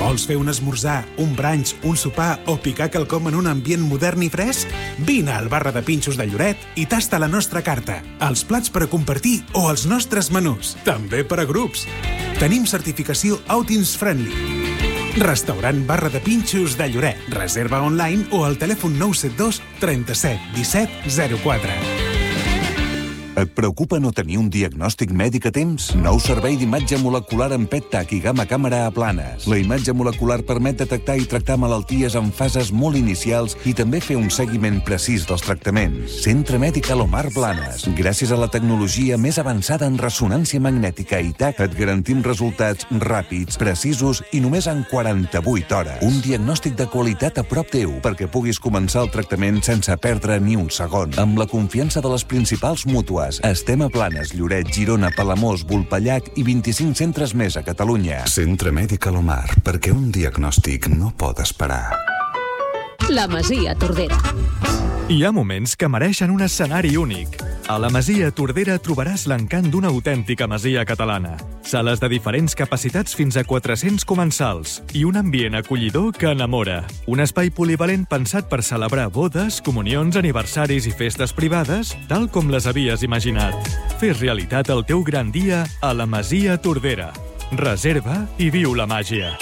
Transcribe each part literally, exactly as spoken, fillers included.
Vols fer un esmorzar, un brunch, un sopar o picar quelcom en un ambient modern i fresc? Vine al Barra de Pinxos de Lloret i tasta la nostra carta, els plats per a compartir o els nostres menús, també per a grups. Tenim certificació Outings Friendly. Restaurant Barra de Pinxos de Lloret. Reserva online o al telèfon nou set dos trenta-set disset zero quatre. Et preocupa no tenir un diagnòstic mèdic a temps? Nou servei d'imatge molecular amb P E T TAC i gamma càmera a Planes. La imatge molecular permet detectar i tractar malalties en fases molt inicials i també fer un seguiment precís dels tractaments. Centre Mèdic Alomar Blanes. Gràcies a la tecnologia més avançada en ressonància magnètica i T A C, et garantim resultats ràpids, precisos i només en quaranta-vuit hores. Un diagnòstic de qualitat a prop teu perquè puguis començar el tractament sense perdre ni un segon. Amb la confiança de les principals mútues. Estem a Planes, Lloret, Girona, Palamós, Vulpellac i vint-i-cinc centres més a Catalunya. Centre Mèdic Alomar, perquè un diagnòstic no pot esperar. La Masia Tordera. Hi ha moments que mereixen un escenari únic. A la Masia Tordera trobaràs l'encant d'una autèntica masia catalana. Sales de diferents capacitats fins a quatre-cents comensals i un ambient acollidor que enamora. Un espai polivalent pensat per celebrar bodes, comunions, aniversaris i festes privades, tal com les havies imaginat. Fes realitat el teu gran dia a la Masia Tordera. Reserva i viu la màgia.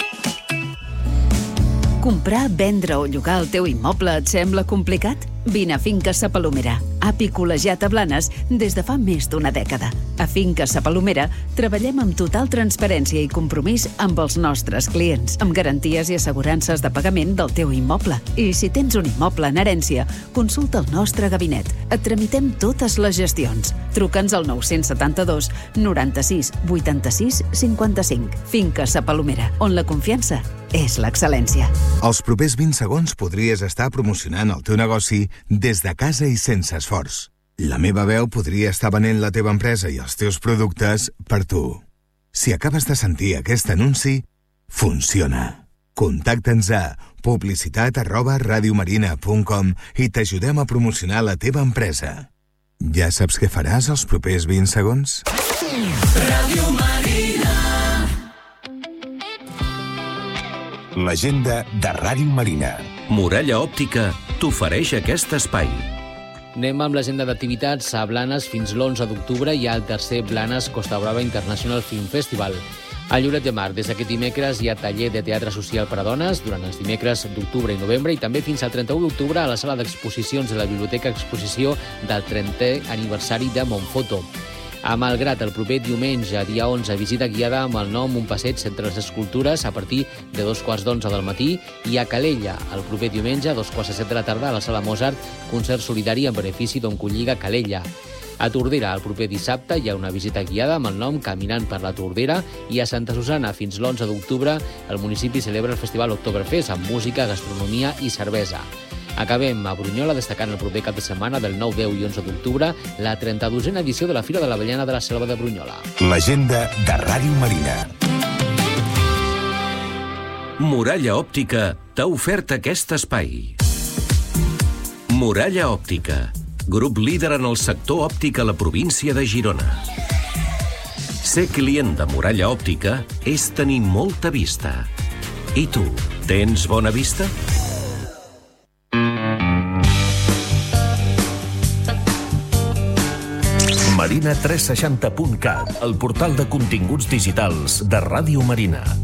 Comprar, vendre o llogar el teu immoble et sembla complicat? Vine a Finques Sa Palomera, api col·legiat a Blanes des de fa més d'una dècada. A Finques Sa Palomera treballem amb total transparència i compromís amb els nostres clients, amb garanties i assegurances de pagament del teu immoble. I si tens un immoble en herència, consulta el nostre gabinet. Et tramitem totes les gestions. Truca'ns al nou set dos noranta-sis vuitanta-sis cinquanta-cinc. Finques Sa Palomera, on la confiança és l'excel·lència. Els propers vint segons podries estar promocionant el teu negoci des de casa i sense esforç. La meva veu podria estar venent la teva empresa i els teus productes per tu. Si acabes de sentir aquest anunci, funciona. Contacta'ns a publicitat arroba radiomarina punt com i t'ajudem a promocionar la teva empresa. Ja saps què faràs els propers vint segons? Ràdio Marina. L'agenda de Ràdio Marina. Muralla Òptica t'ofereix aquest espai. Anem amb l'agenda d'activitats. A Blanes, fins l'onze d'octubre, hi ha el tercer Blanes Costa Brava International Film Festival. A Lloret de Mar, des d'aquest dimecres, hi ha taller de teatre social per a dones durant els dimecres d'octubre i novembre i també fins al trenta-u d'octubre a la sala d'exposicions de la Biblioteca Exposició del trentè aniversari de Montfoto. A Malgrat, el proper diumenge, dia onze, visita guiada amb el nom Un passeig entre les escultures a partir de dos quarts d'onze del matí, i a Calella, el proper diumenge, a dos quarts de set de la tarda, a la sala Mozart, concert solidari en benefici d'Oncolliga Calella. A Tordera, el proper dissabte, hi ha una visita guiada amb el nom Caminant per la Tordera, i a Santa Susana, fins l'onze d'octubre, el municipi celebra el Festival Oktoberfest amb música, gastronomia i cervesa. Acabem a Brunyola destacant el proper cap de setmana del nou, deu i onze d'octubre la trenta-dosena edició de la Fira de l'Avellana de la Selva de Brunyola. L'agenda de Ràdio Marina. Muralla Òptica t'ha ofert aquest espai. Muralla Òptica, grup líder en el sector òptic a la província de Girona. Ser client de Muralla Òptica és tenir molta vista. I tu, tens bona vista? marina tres seixanta punt cat, el portal de continguts digitals de Ràdio Marina.